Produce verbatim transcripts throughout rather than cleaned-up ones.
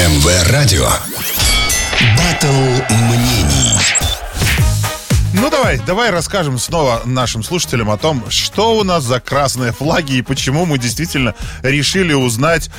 эм вэ Радио. Баттл мнений. Ну давай, давай расскажем снова нашим слушателям о том, что у нас за красные флаги и почему мы действительно решили узнать,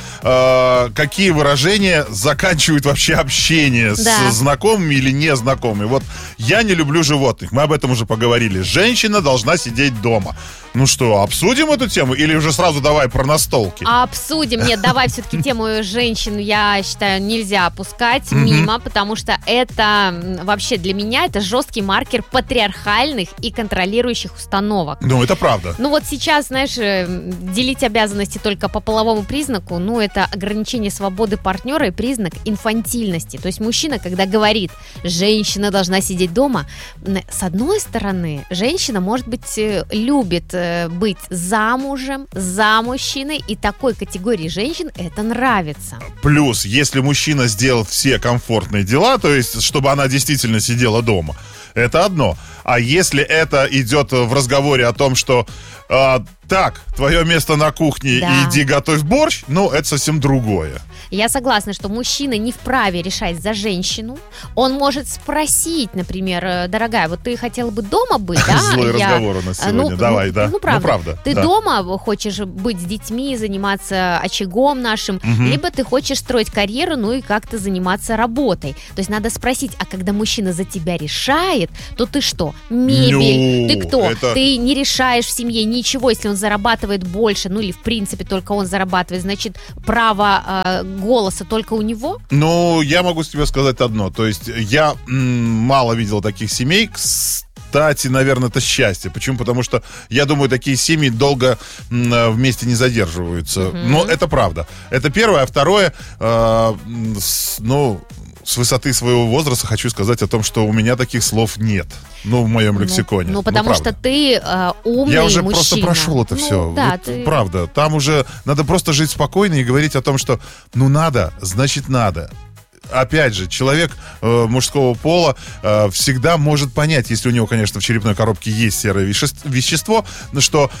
э, какие выражения заканчивают вообще общение Да. с знакомыми или незнакомыми. Вот я не люблю животных, мы об этом уже поговорили. Женщина должна сидеть дома. Ну что, обсудим эту тему или уже сразу давай про настолки? Обсудим. Нет, давай все-таки тему женщин, я считаю, нельзя опускать мимо, потому что это м, вообще для меня это жесткий маркер патриархальных и контролирующих установок. Ну, это правда. Ну вот сейчас, знаешь, э, делить обязанности только по половому признаку, ну это ограничение свободы партнера и признак инфантильности. То есть мужчина, когда говорит, женщина должна сидеть дома, м, с одной стороны, женщина, может быть, э, любит э, быть замужем, за мужчиной, и такой категории женщин это нравится. Плюс, если мужчина сделал все комфортные дела, то есть, чтобы она действительно сидела дома, это одно. А если это идет в разговоре о том, что а, так, твое место на кухне, Да. иди готовь борщ, ну, это совсем другое. Я согласна, что мужчина не вправе решать за женщину. Он может спросить, например, э, дорогая, вот ты хотела бы дома быть, да? Злой Я- разговор у нас А, сегодня. ну, Давай, ну, да. Ну, правда. Ну, правда, Ты да. дома хочешь быть с детьми, заниматься очагом нашим, либо ты хочешь строить карьеру, ну и как-то заниматься работой. То есть надо спросить, а когда мужчина за тебя решает, то ты что? Мебель? Ну, ты кто? это- Ты не решаешь в семье ничего, если он зарабатывает больше, ну или в принципе только он зарабатывает, значит право э, голоса только у него? Ну, я могу тебе сказать одно. То есть, я м, мало видел таких семей. Кстати, наверное, это счастье. Почему? Потому что, я думаю, такие семьи долго м, вместе не задерживаются. Но это правда. Это первое. А второе, э, м, с- ну... С высоты своего возраста хочу сказать о том, что у меня таких слов нет. Ну, в моем лексиконе. Ну, потому правда. что ты э, умный Я уже мужчина. просто прошел это Ну, все. Да, Вот ты... правда. Там уже надо просто жить спокойно и говорить о том, что ну надо, значит надо. Опять же, человек э, мужского пола э, всегда может понять, если у него, конечно, в черепной коробке есть серое вещество, вещество, но что,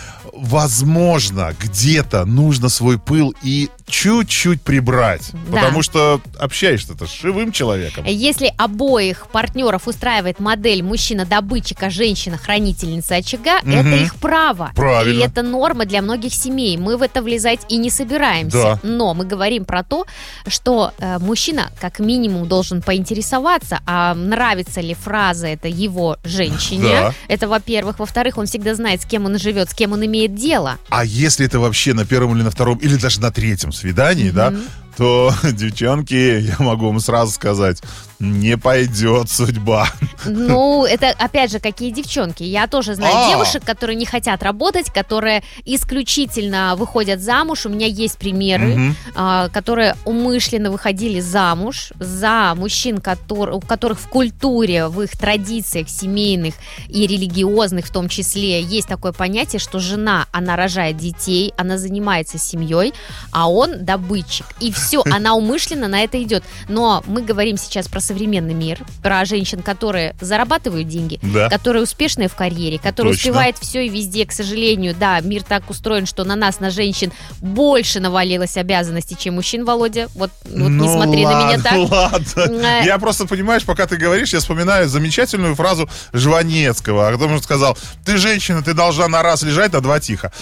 возможно, где-то нужно свой пыл и чуть-чуть прибрать. Да. Потому что общаешься-то с живым человеком. Если обоих партнеров устраивает модель мужчина-добытчик, женщина-хранительница очага, это их право. Правильно. И это норма для многих семей. Мы в это влезать и не собираемся. Да. Но мы говорим про то, что э, мужчина как минимум должен поинтересоваться, а нравится ли фраза это его женщине. Да. Это, во-первых. Во-вторых, он всегда знает, с кем он живет, с кем он имеет дело. А если это вообще на первом или на втором, или даже на третьем свидании, да, то, девчонки, я могу вам сразу сказать, не пойдет судьба. Ну, это, опять же, какие девчонки. Я тоже знаю А. девушек, которые не хотят работать, которые исключительно выходят замуж. У меня есть примеры, Мгм. а, которые умышленно выходили замуж за мужчин, котор- у которых в культуре, в их традициях семейных и религиозных в том числе есть такое понятие, что жена, она рожает детей, она занимается семьей, а он добытчик. И все, она умышленно на это идет. Но мы говорим сейчас про современный мир, про женщин, которые зарабатывают деньги, Да. которые успешные в карьере, которые Точно. успевают все и везде. К сожалению, да, мир так устроен, что на нас, на женщин, больше навалилось обязанностей, чем мужчин, Володя. Вот, вот не Ну смотри на меня так. ладно. Э. Я просто, понимаешь, пока ты говоришь, я вспоминаю замечательную фразу Жванецкого, о том, что сказал: ты женщина, ты должна на раз лежать, на два тихо.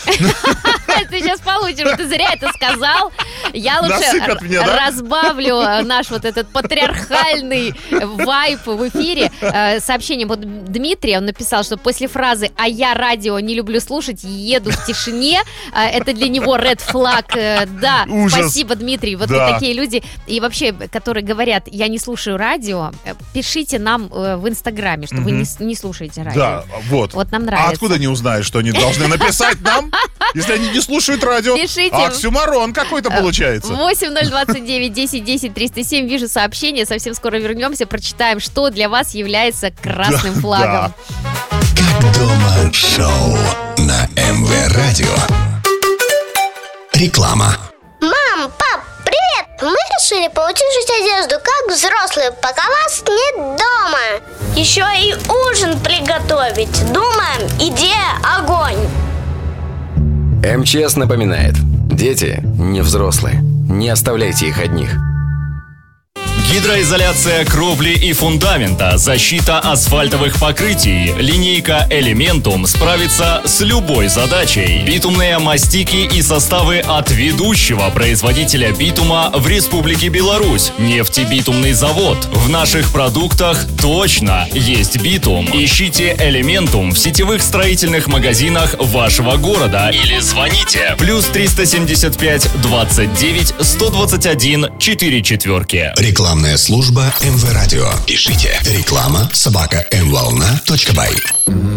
Ты сейчас получишь, ты зря это сказал. Я лучше Насыпят мне, да? разбавлю э, наш вот этот патриархальный вайп в эфире. Э, Сообщение вот Дмитрий, он написал, что после фразы «а я радио не люблю слушать, еду в тишине», э, это для него red flag. Э, Да, Ужас. спасибо, Дмитрий. Вот Да. вы такие люди, и вообще, которые говорят «я не слушаю радио», э, пишите нам э, в Инстаграме, что вы не, с- не слушаете радио. Да, вот. Вот нам А нравится. откуда не узнаешь, что они должны написать нам, если они не слушают радио? Пишите. Оксюмарон какой-то получается. восемь ноль двадцать девять десять десять триста семь. Вижу сообщение. Совсем скоро вернемся. Прочитаем, что для вас является красным Да, флагом. Как дома шоу на эм вэ Радио. Реклама. Мам, пап, привет! Мы решили поутюжить одежду, как взрослые, пока вас нет дома. Еще и ужин приготовить. Думаем, идея огонь. эм че эс напоминает: дети не взрослые. Не оставляйте их одних. Гидроизоляция кровли и фундамента, защита асфальтовых покрытий. Линейка Elementum справится с любой задачей. Битумные мастики и составы от ведущего производителя битума в Республике Беларусь. Нефтебитумный завод. В наших продуктах точно есть битум. Ищите Elementum в сетевых строительных магазинах вашего города или звоните плюс триста семьдесят пять двадцать девять сто двадцать один четыре четверки. Рекламная служба эм вэ Радио. Пишите реклама собака эм волна точка бай.